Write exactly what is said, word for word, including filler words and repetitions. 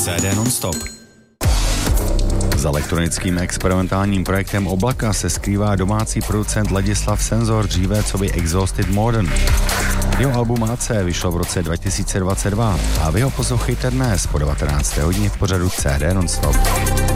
C D non-stop. Za elektronickým experimentálním projektem Oblaka se skrývá domácí producent Ladislav Senzor, dříve co by Exhausted Modern. Jeho album A C vyšlo v roce dva tisíce dvacet dva a vy ho poslouchejte dnes po devatenácté hodině v pořadu C D non-stop.